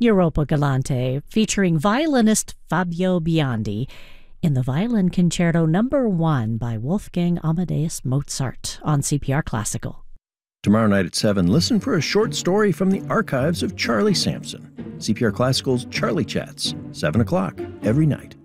Europa Galante, featuring violinist Fabio Biondi in the Violin Concerto No. 1 by Wolfgang Amadeus Mozart on CPR Classical. Tomorrow night at 7, listen for a short story from the archives of Charlie Sampson. CPR Classical's Charlie Chats, 7 o'clock every night.